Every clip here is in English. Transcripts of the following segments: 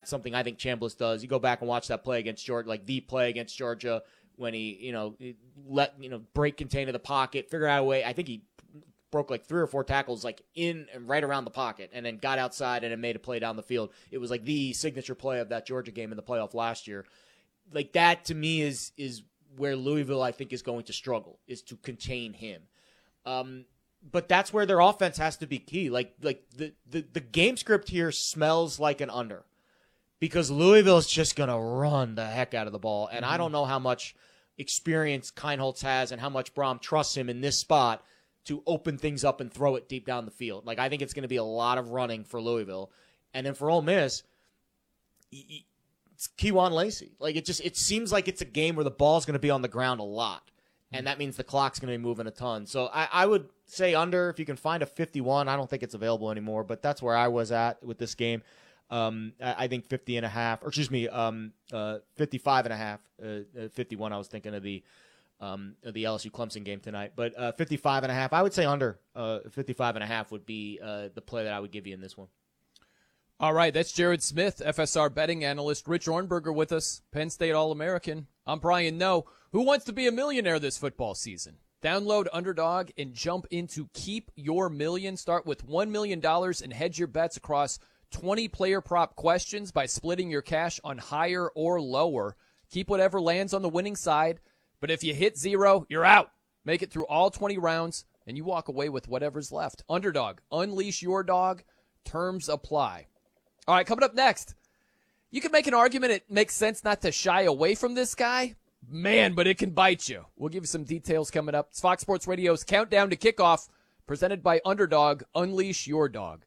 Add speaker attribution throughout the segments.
Speaker 1: something I think Chambliss does. You go back and watch that play against Georgia, like the play against Georgia, when he let break contain of the pocket, figure out a way. I think he broke like 3 or 4 tackles like in and right around the pocket, and then got outside and then made a play down the field. It was like the signature play of that Georgia game in the playoff last year. Like that to me is where Louisville I think is going to struggle, is to contain him. But that's where their offense has to be key. Like the game script here smells like an under, because Louisville is just going to run the heck out of the ball. And I don't know how much experience Keinholz has and how much Brom trusts him in this spot to open things up and throw it deep down the field. Like, I think it's going to be a lot of running for Louisville. And then for Ole Miss, it's Kewan Lacey. Like, it seems like it's a game where the ball's going to be on the ground a lot. And that means the clock's going to be moving a ton. So I would say under, if you can find a 51. I don't think it's available anymore, but that's where I was at with this game. I think 55.5, 51. I was thinking of the LSU Clemson game tonight, but 55.5. I would say under 55.5 would be the play that I would give you in this one.
Speaker 2: All right, that's Jared Smith, FSR betting analyst. Rich Ornberger with us, Penn State All-American. I'm Brian Noe. Who wants to be a millionaire this football season? Download Underdog and jump into Keep Your Million. Start with $1 million and hedge your bets across 20 player prop questions by splitting your cash on higher or lower. Keep whatever lands on the winning side, but if you hit 0, you're out. Make it through all 20 rounds, and you walk away with whatever's left. Underdog, unleash your dog. Terms apply. All right, coming up next, you can make an argument it makes sense not to shy away from this guy. Man, but it can bite you. We'll give you some details coming up. It's Fox Sports Radio's Countdown to Kickoff, presented by Underdog. Unleash your dog.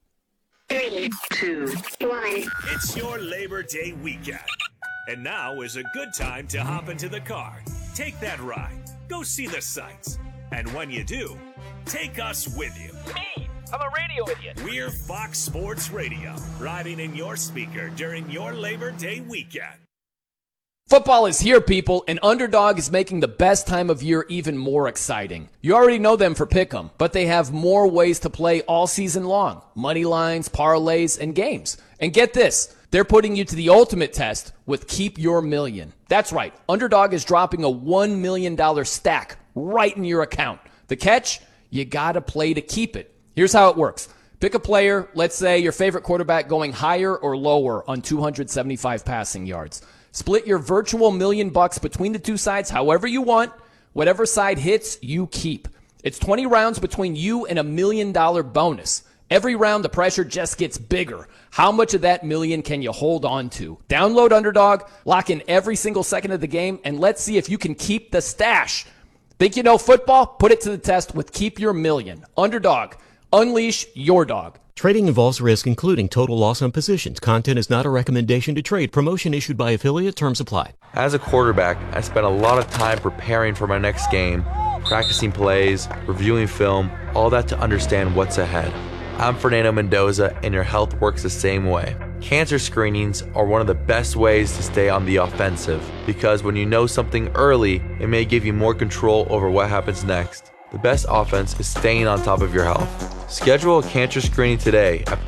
Speaker 3: 3, 2, 1.
Speaker 4: It's your Labor Day weekend. And now is a good time to hop into the car. Take that ride. Go see the sights. And when you do, take us with you.
Speaker 5: Me, I'm a radio idiot.
Speaker 4: We're Fox Sports Radio, riding in your speaker during your Labor Day weekend.
Speaker 2: Football is here, people, and Underdog is making the best time of year even more exciting. You already know them for Pick'em, but they have more ways to play all season long. Money lines, parlays, and games. And get this, they're putting you to the ultimate test with Keep Your Million. That's right, Underdog is dropping a $1 million stack right in your account. The catch? You gotta play to keep it. Here's how it works. Pick a player, let's say your favorite quarterback going higher or lower on 275 passing yards. Split your virtual $1 million between the two sides however you want. Whatever side hits, you keep. It's 20 rounds between you and $1 million bonus. Every round, the pressure just gets bigger. How much of that million can you hold on to? Download Underdog, lock in every single second of the game, and let's see if you can keep the stash. Think you know football? Put it to the test with Keep Your Million. Underdog, unleash your dog.
Speaker 6: Trading involves risk, including total loss on positions. Content is not a recommendation to trade. Promotion issued by affiliate. Terms apply.
Speaker 7: As a quarterback, I spent a lot of time preparing for my next game, practicing plays, reviewing film, all that to understand what's ahead. I'm Fernando Mendoza, and your health works the same way. Cancer screenings are one of the best ways to stay on the offensive, because when you know something early, it may give you more control over what happens next. The best offense is staying on top of your health. Schedule a cancer screening today at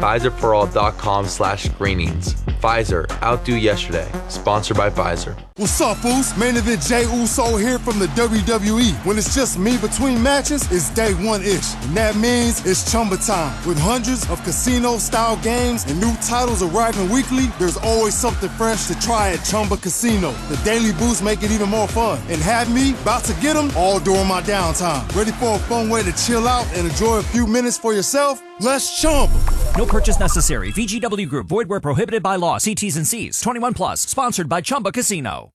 Speaker 7: Pfizerforall.com/screenings. Pfizer, outdo yesterday. Sponsored by Pfizer.
Speaker 8: What's up, Foos? Main event Jey Uso here from the WWE. When it's just me between matches, it's day one-ish. And that means it's Chumba time. With hundreds of casino-style games and new titles arriving weekly, there's always something fresh to try at Chumba Casino. The daily boosts make it even more fun. And have me about to get them all during my downtime. Ready for a fun way to chill out and enjoy a few minutes for yourself? Let's Chumba.
Speaker 9: No purchase necessary. VGW Group. Void where prohibited by law. See T's and C's. 21 plus. Sponsored by Chumba Casino.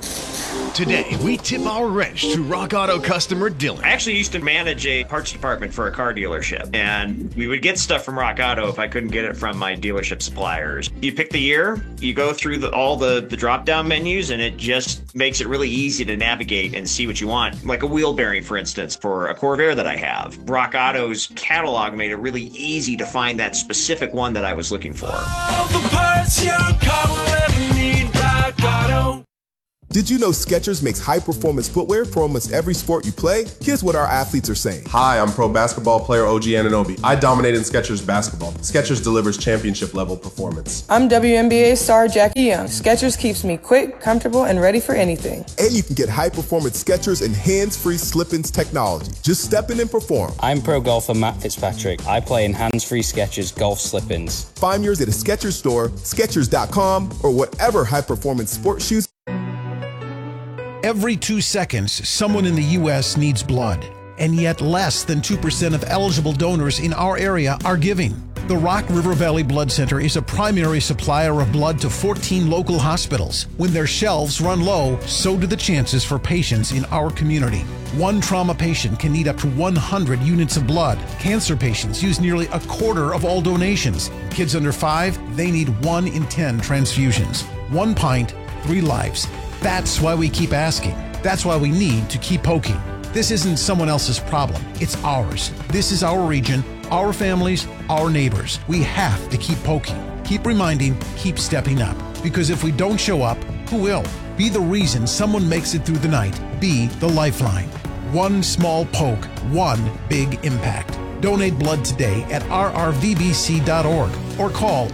Speaker 10: Today, we tip our wrench to Rock Auto customer Dylan.
Speaker 11: I actually used to manage a parts department for a car dealership, and we would get stuff from Rock Auto if I couldn't get it from my dealership suppliers. You pick the year, you go through all the drop-down menus, and it just makes it really easy to navigate and see what you want. Like a wheel bearing, for instance, for a Corvair that I have. Rock Auto's catalog made it really easy to find that specific one that I was looking for.
Speaker 12: All the parts your car will ever need, Rock Auto. Did you know Skechers makes high-performance footwear for almost every sport you play? Here's what our athletes are saying.
Speaker 13: Hi, I'm pro basketball player OG Anunoby. I dominate in Skechers basketball. Skechers delivers championship-level performance.
Speaker 14: I'm WNBA star Jackie Young. Skechers keeps me quick, comfortable, and ready for anything.
Speaker 12: And you can get high-performance Skechers and hands-free slip-ins technology. Just step in and perform.
Speaker 15: I'm pro golfer Matt Fitzpatrick. I play in hands-free Skechers golf slip-ins.
Speaker 12: Find yours at a Skechers store, Skechers.com, or whatever high-performance sports shoes.
Speaker 10: Every 2 seconds, someone in the U.S. needs blood, and yet less than 2% of eligible donors in our area are giving. The Rock River Valley Blood Center is a primary supplier of blood to 14 local hospitals. When their shelves run low, so do the chances for patients in our community. One trauma patient can need up to 100 units of blood. Cancer patients use nearly a quarter of all donations. Kids under 5, they need 1 in 10 transfusions. 1 pint, 3 lives. That's why we keep asking. That's why we need to keep poking. This isn't someone else's problem. It's ours. This is our region, our families, our neighbors. We have to keep poking, keep reminding, keep stepping up. Because if we don't show up, who will? Be the reason someone makes it through the night. Be the lifeline. One small poke, one big impact. Donate blood today at rrvbc.org or call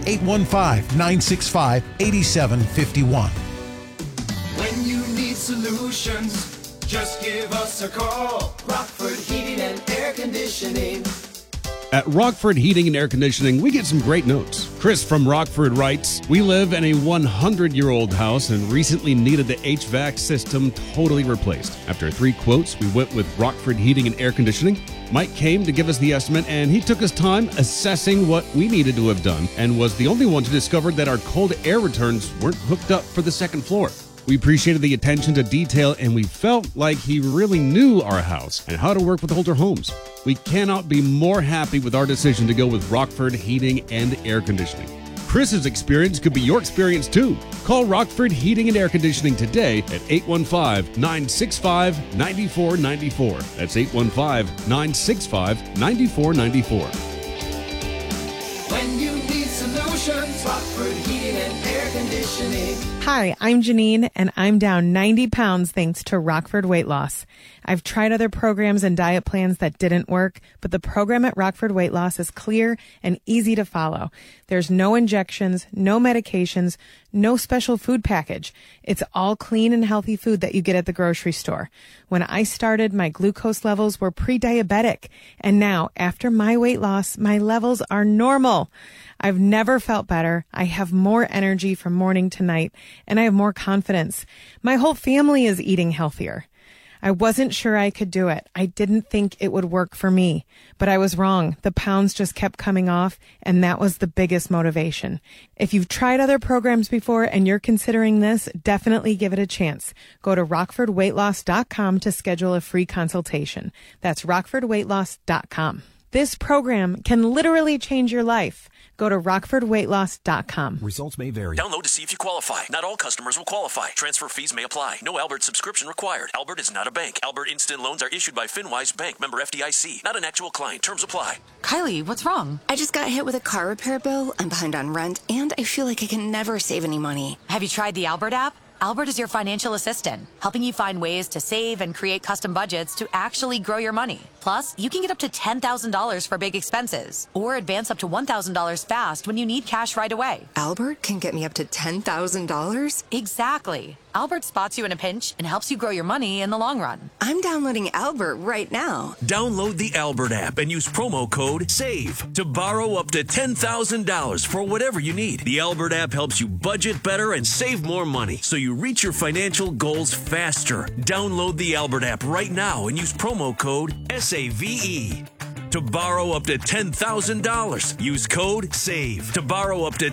Speaker 10: 815-965-8751.
Speaker 16: When you need solutions, just give us a call. Rockford Heating and Air Conditioning.
Speaker 17: At Rockford Heating and Air Conditioning, we get some great notes. Chris from Rockford writes, "We live in a 100-year-old house and recently needed the HVAC system totally replaced. After 3 quotes, we went with Rockford Heating and Air Conditioning. Mike came to give us the estimate, and he took his time assessing what we needed to have done and was the only one to discover that our cold air returns weren't hooked up for the second floor. We appreciated the attention to detail, and we felt like he really knew our house and how to work with older homes. We cannot be more happy with our decision to go with Rockford Heating and Air Conditioning. Chris's experience could be your experience too. Call Rockford Heating and Air Conditioning today at 815-965-9494. That's 815-965-9494.
Speaker 16: When you need solutions, Rockford Heating and Air Conditioning.
Speaker 18: Hi, I'm Janine, and I'm down 90 pounds thanks to Rockford Weight Loss. I've tried other programs and diet plans that didn't work, but the program at Rockford Weight Loss is clear and easy to follow. There's no injections, no medications, no special food package. It's all clean and healthy food that you get at the grocery store. When I started, my glucose levels were pre-diabetic, and now, after my weight loss, my levels are normal. I've never felt better. I have more energy from morning to night, and I have more confidence. My whole family is eating healthier. I wasn't sure I could do it. I didn't think it would work for me, but I was wrong. The pounds just kept coming off, and that was the biggest motivation. If you've tried other programs before and you're considering this, definitely give it a chance. Go to rockfordweightloss.com to schedule a free consultation. That's rockfordweightloss.com. This program can literally change your life. Go to rockfordweightloss.com.
Speaker 19: Results may vary.
Speaker 20: Download to see if you qualify. Not all customers will qualify. Transfer fees may apply. No Albert subscription required. Albert is not a bank. Albert Instant Loans are issued by FinWise Bank, member FDIC. Not an actual client. Terms apply.
Speaker 21: Kylie, what's wrong? I just got hit with a car repair bill. I'm behind on rent, and I feel like I can never save any money.
Speaker 22: Have you tried the Albert app? Albert is your financial assistant, helping you find ways to save and create custom budgets to actually grow your money. Plus, you can get up to $10,000 for big expenses or advance up to $1,000 fast when you need cash right away.
Speaker 21: Albert can get me up to $10,000?
Speaker 22: Exactly. Albert spots you in a pinch and helps you grow your money in the long run.
Speaker 21: I'm downloading Albert right now.
Speaker 4: Download the Albert app and use promo code SAVE to borrow up to $10,000 for whatever you need. The Albert app helps you budget better and save more money so you reach your financial goals faster. Download the Albert app right now and use promo code SAVE to borrow up to $10,000. Use code SAVE to borrow up to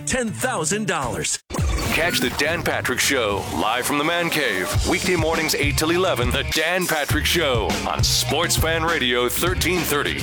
Speaker 4: $10,000.
Speaker 23: Catch the Dan Patrick Show live from the Man Cave. Weekday mornings 8 till 11. The Dan Patrick Show on Sports Fan Radio 1330.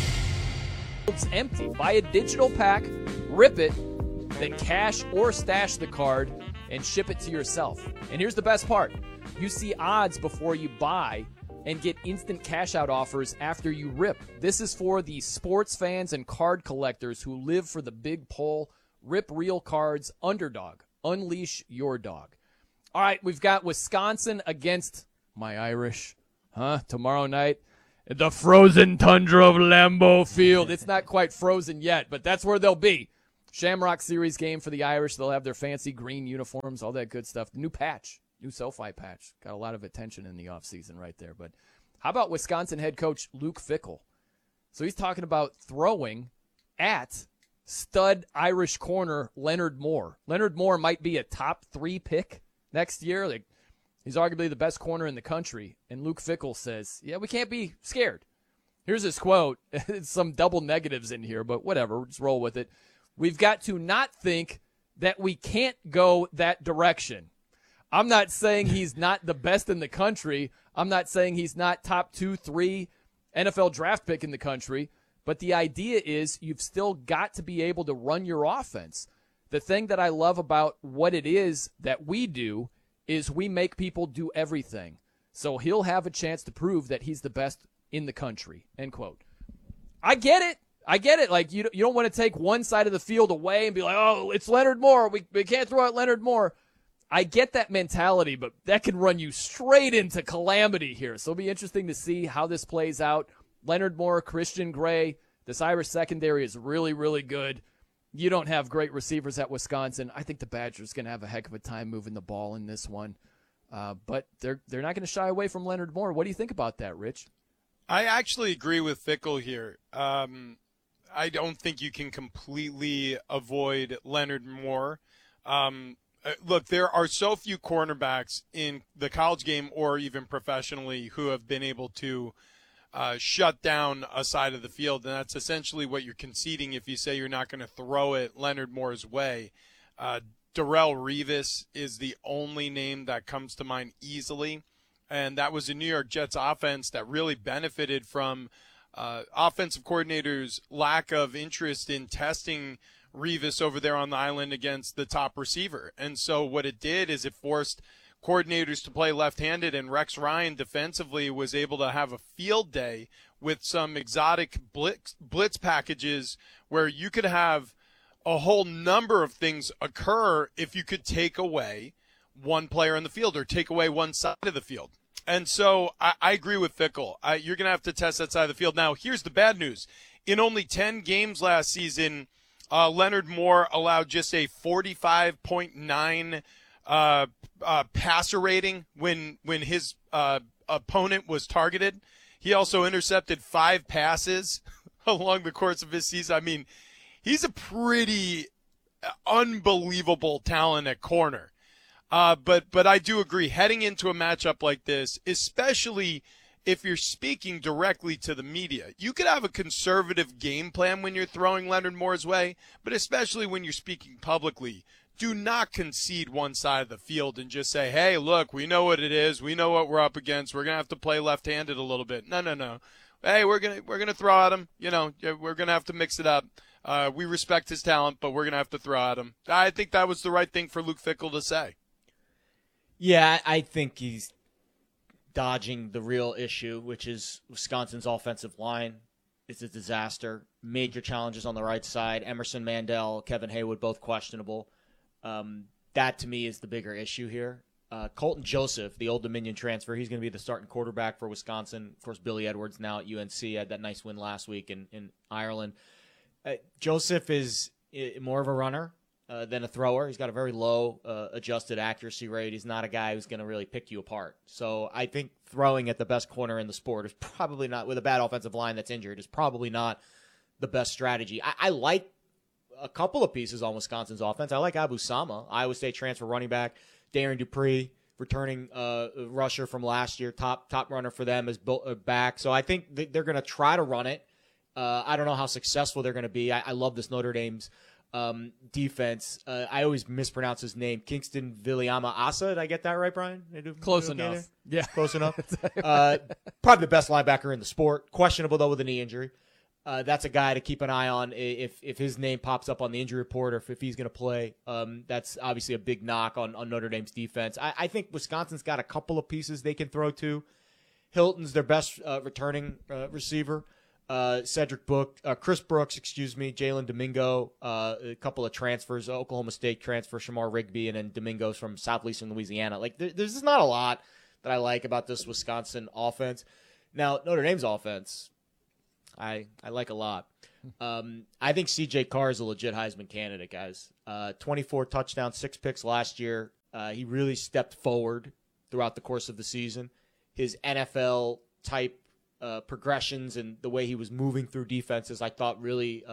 Speaker 2: It's empty. Buy a digital pack, rip it, then cash or stash the card and ship it to yourself. And here's the best part. You see odds before you buy and get instant cash out offers after you rip. This is for the sports fans and card collectors who live for the big pull. Rip Real Cards Underdog. Unleash your dog. All right, we've got Wisconsin against my Irish, tomorrow night. The frozen tundra of Lambeau Field. It's not quite frozen yet, but that's where they'll be. Shamrock Series game for the Irish. They'll have their fancy green uniforms, all that good stuff. The new patch, new SoFi patch. Got a lot of attention in the offseason right there. But how about Wisconsin head coach Luke Fickell? So he's talking about throwing at stud Irish corner Leonard Moore. Leonard Moore might be a top 3 pick next year. He's arguably the best corner in the country. And Luke Fickell says, yeah, we can't be scared. Here's his quote. It's some double negatives in here, but whatever. Just roll with it. We've got to not think that we can't go that direction. I'm not saying he's not the best in the country. I'm not saying he's not top 2, 3 NFL draft pick in the country. But the idea is you've still got to be able to run your offense. The thing that I love about what it is that we do is we make people do everything. So he'll have a chance to prove that he's the best in the country, end quote. I get it. Like, you don't want to take one side of the field away and be like, oh, it's Leonard Moore. We can't throw out Leonard Moore. I get that mentality, but that can run you straight into calamity here. So it'll be interesting to see how this plays out. Leonard Moore, Christian Gray, this Irish secondary is really, really good. You don't have great receivers at Wisconsin. I think the Badgers going to have a heck of a time moving the ball in this one. But they're not going to shy away from Leonard Moore. What do you think about that, Rich?
Speaker 1: I actually agree with Fickell here. I don't think you can completely avoid Leonard Moore. Look, there are so few cornerbacks in the college game or even professionally who have been able to shut down a side of the field, and that's essentially what you're conceding if you say you're not going to throw it Leonard Moore's way. Darrelle Revis is the only name that comes to mind easily, and that was a New York Jets offense that really benefited from offensive coordinators' lack of interest in testing Revis over there on the island against the top receiver. And so what it did is it forced coordinators to play left-handed, and Rex Ryan defensively was able to have a field day with some exotic blitz packages where you could have a whole number of things occur if you could take away one player in the field or take away one side of the field. And so I agree with Fickell. You're going to have to test that side of the field. Now, here's the bad news. In only 10 games last season, Leonard Moore allowed just a 45.9 passer rating when his opponent was targeted. He also intercepted 5 passes along the course of his season. I mean, he's a pretty unbelievable talent at corner. But I do agree, heading into a matchup like this, especially if you're speaking directly to the media, you could have a conservative game plan when you're throwing Leonard Moore's way, but especially when you're speaking publicly, do not concede one side of the field and just say, hey, look, we know what it is. We know what we're up against. We're going to have to play left-handed a little bit. No. Hey, we're going to throw at him. You know, we're going to have to mix it up. We respect his talent, but we're going to have to throw at him. I think that was the right thing for Luke Fickell to say.
Speaker 3: Yeah, I think he's dodging the real issue, which is Wisconsin's offensive line. It's a disaster. Major challenges on the right side. Emerson Mandel, Kevin Haywood, both questionable. That, to me, is the bigger issue here. Colton Joseph, the Old Dominion transfer, he's going to be the starting quarterback for Wisconsin. Of course, Billy Edwards now at UNC had that nice win last week in Ireland. Joseph is more of a runner than a thrower. He's got a very low adjusted accuracy rate. He's not a guy who's going to really pick you apart. So I think throwing at the best corner in the sport is probably not, with a bad offensive line that's injured, is probably not the best strategy. I like a couple of pieces on Wisconsin's offense. I like Abu Sama, Iowa State transfer running back. Darren Dupree, returning rusher from last year, top runner for them, is back. So I think they're going to try to run it. I don't know how successful they're going to be. I love this Notre Dame's defense. I always mispronounce his name. Kingston Viliama Asa. Did I get that right, Brian?
Speaker 2: Close enough. There?
Speaker 3: Yeah. Close enough. Probably the best linebacker in the sport. Questionable, though, with a knee injury. That's a guy to keep an eye on if his name pops up on the injury report or if he's going to play. That's obviously a big knock on Notre Dame's defense. I think Wisconsin's got a couple of pieces they can throw to. Hilton's their best returning receiver. Chris Brooks, Jalen Domingo, a couple of transfers, Oklahoma State transfer, Shamar Rigby, and then Domingo's from Southeastern Louisiana. Like, there's just not a lot that I like about this Wisconsin offense. Now, Notre Dame's offense, I like a lot. I think C.J. Carr is a legit Heisman candidate, guys. 24 touchdowns, 6 picks last year. He really stepped forward throughout the course of the season. His NFL-type progressions and the way he was moving through defenses, I thought really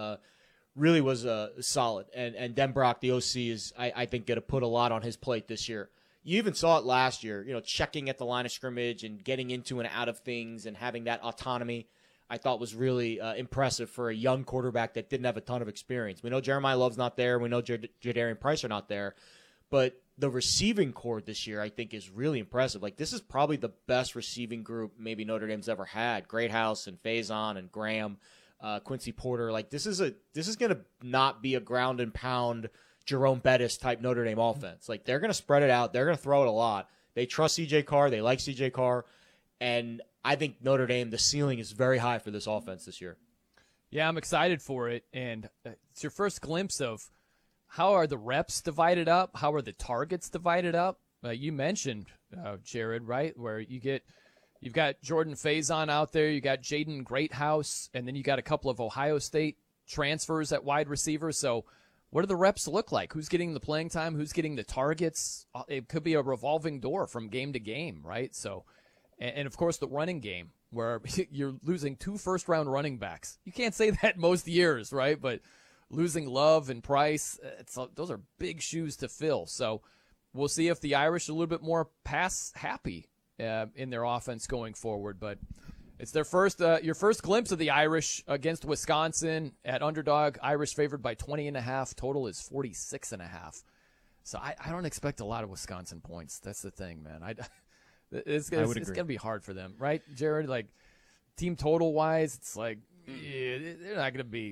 Speaker 3: was solid. And Denbrock, the OC, is, I think, going to put a lot on his plate this year. You even saw it last year, checking at the line of scrimmage and getting into and out of things and having that autonomy, I thought was really impressive for a young quarterback that didn't have a ton of experience. We know Jeremiah Love's not there. We know Jadarian Price are not there. But the receiving corps this year, I think, is really impressive. Like, this is probably the best receiving group maybe Notre Dame's ever had. Greathouse and Faison and Graham, Quincy Porter. Like, this is going to not be a ground and pound Jerome Bettis type Notre Dame offense. Like, they're going to spread it out. They're going to throw it a lot. They trust C.J. Carr. They like C.J. Carr. And I think Notre Dame, the ceiling is very high for this offense this year.
Speaker 2: Yeah, I'm excited for it. And it's your first glimpse of how are the reps divided up? How are the targets divided up? You mentioned, Jared, right, where you've got Jordan Faison out there. You got Jaden Greathouse. And then you got a couple of Ohio State transfers at wide receiver. So what do the reps look like? Who's getting the playing time? Who's getting the targets? It could be a revolving door from game to game, right? So, and of course, the running game, where you're losing 2 first-round running backs. You can't say that most years, right? But losing Love and Price, those are big shoes to fill. So we'll see if the Irish are a little bit more pass-happy in their offense going forward. But it's their your first glimpse of the Irish against Wisconsin at underdog. Irish favored by 20.5. Total is 46.5. So I don't expect a lot of Wisconsin points. That's the thing, man. It's going to be hard for them, right, Jared? Like, team total-wise, it's like they're not going to be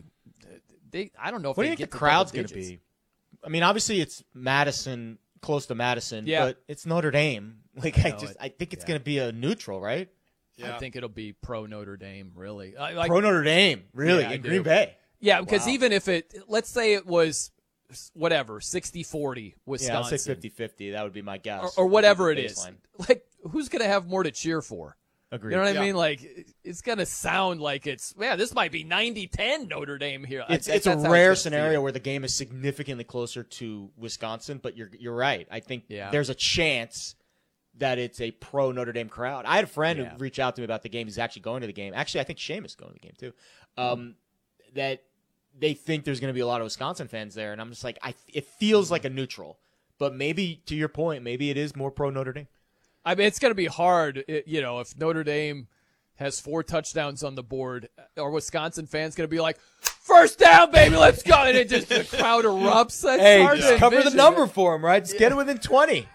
Speaker 2: I don't know if
Speaker 3: what
Speaker 2: they
Speaker 3: do you
Speaker 2: get
Speaker 3: think the crowd's going to be? I mean, obviously it's Madison, close to Madison, but it's Notre Dame. Like, I think it's going to be a neutral, right?
Speaker 2: Yeah. I think it'll be pro Notre Dame, really.
Speaker 3: Pro Notre Dame, really, in Green Bay.
Speaker 2: Yeah, because even if let's say it was whatever, 60-40 Wisconsin.
Speaker 3: Yeah, I'll say 50-50. That would be my guess.
Speaker 2: Or whatever it is. Like, who's going to have more to cheer for?
Speaker 3: Agreed.
Speaker 2: You know what I mean? Like, it's going to sound like this might be 90-10 Notre Dame here.
Speaker 3: It's a rare scenario where the game is significantly closer to Wisconsin, but you're right. I think there's a chance that it's a pro Notre Dame crowd. I had a friend who reached out to me about the game. He's actually going to the game. Actually, I think Seamus is going to the game too. That they think there's going to be a lot of Wisconsin fans there, and I'm just like, it feels like a neutral. But maybe, to your point, maybe it is more pro Notre Dame.
Speaker 2: I mean, it's going to be hard, if Notre Dame has 4 touchdowns on the board, are Wisconsin fans going to be like, first down, baby, let's go, and the crowd erupts? That's hard to
Speaker 3: cover
Speaker 2: envision.
Speaker 3: the number for him, right? Just get it within 20.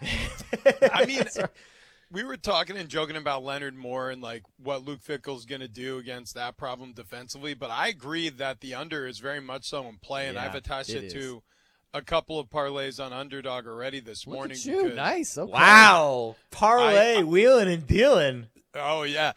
Speaker 1: I mean, we were talking and joking about Leonard Moore and like what Luke Fickell's going to do against that problem defensively, but I agree that the under is very much so in play, and I've attached it to a couple of parlays on Underdog already this morning.
Speaker 2: Look at you. Nice. Okay.
Speaker 3: Wow. Parlay, wheeling and dealing.
Speaker 1: Oh, yeah.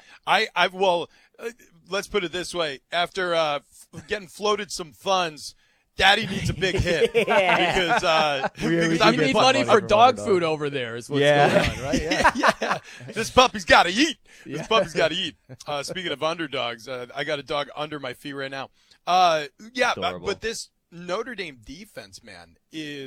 Speaker 1: Let's put it this way. After getting floated some funds, Daddy needs a big hit. because
Speaker 2: you need money for dog food over there is what's going on, right?
Speaker 1: Yeah. This puppy's got to eat. This puppy's got to eat. Speaking of underdogs, I got a dog under my feet right now. But this Notre Dame defense, man,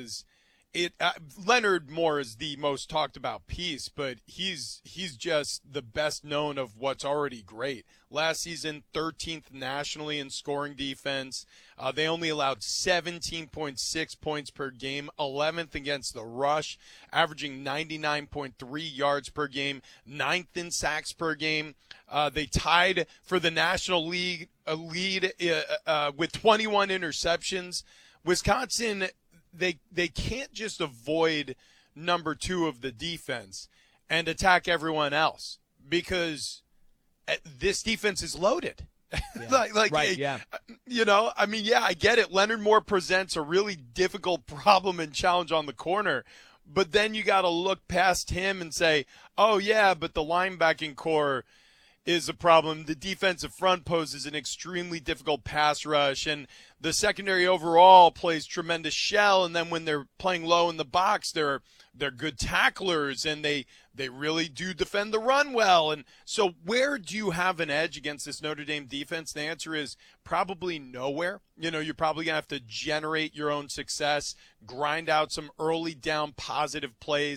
Speaker 1: Leonard Moore is the most talked about piece, but he's just the best known of what's already great. Last season, 13th nationally in scoring defense. They only allowed 17.6 points per game, 11th against the rush, averaging 99.3 yards per game, 9th in sacks per game. They tied for the national lead with 21 interceptions. Wisconsin, they can't just avoid number 2 of the defense and attack everyone else because this defense is loaded.
Speaker 2: Yeah.
Speaker 1: I get it. Leonard Moore presents a really difficult problem and challenge on the corner, but then you got to look past him and say, oh yeah, but the linebacking core is a problem. The defensive front poses an extremely difficult pass rush, and the secondary overall plays tremendous shell. And then when they're playing low in the box, they're good tacklers, and they really do defend the run well. And so where do you have an edge against this Notre Dame defense? The answer is probably nowhere. You're probably going to have to generate your own success, grind out some early down positive plays